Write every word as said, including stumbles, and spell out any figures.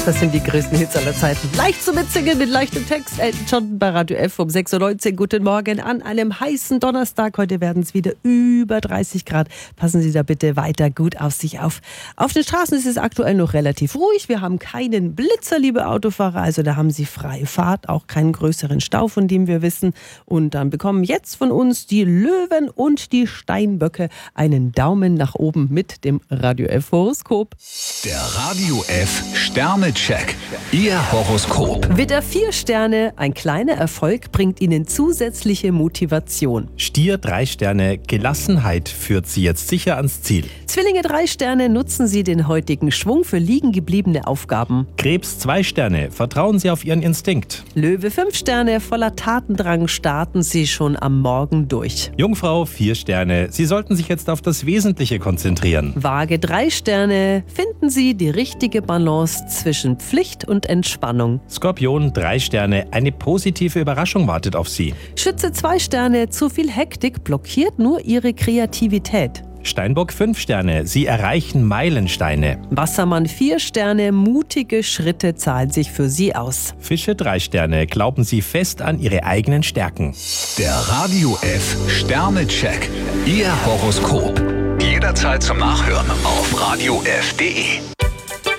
Das sind die größten Hits aller Zeiten. Leicht zu mitsingen mit leichtem Text. Elton John bei Radio F um sechs Uhr neunzehn. Guten Morgen an einem heißen Donnerstag. Heute werden es wieder über dreißig Grad. Passen Sie da bitte weiter gut auf sich auf. Auf den Straßen ist es aktuell noch relativ ruhig. Wir haben keinen Blitzer, liebe Autofahrer. Also da haben Sie freie Fahrt. Auch keinen größeren Stau, von dem wir wissen. Und dann bekommen jetzt von uns die Löwen und die Steinböcke einen Daumen nach oben mit dem Radio F Horoskop. Der Radio F Sternecheck. Ihr Horoskop. Widder vier Sterne, ein kleiner Erfolg bringt Ihnen zusätzliche Motivation. Stier drei Sterne, Gelassenheit führt Sie jetzt sicher ans Ziel. Zwillinge drei Sterne, nutzen Sie den heutigen Schwung für liegen gebliebene Aufgaben. Krebs zwei Sterne, vertrauen Sie auf Ihren Instinkt. Löwe fünf Sterne, voller Tatendrang starten Sie schon am Morgen durch. Jungfrau vier Sterne, Sie sollten sich jetzt auf das Wesentliche konzentrieren. Waage drei Sterne, finden Sie die richtige Balance zwischen Pflicht und Entspannung. Skorpion drei Sterne, eine positive Überraschung wartet auf Sie. Schütze zwei Sterne, zu viel Hektik blockiert nur Ihre Kreativität. Steinbock fünf Sterne, Sie erreichen Meilensteine. Wassermann vier Sterne, mutige Schritte zahlen sich für Sie aus. Fische drei Sterne, glauben Sie fest an Ihre eigenen Stärken. Der Radio F Sternecheck. Ihr Horoskop. Jederzeit zum Nachhören auf radio f punkt de.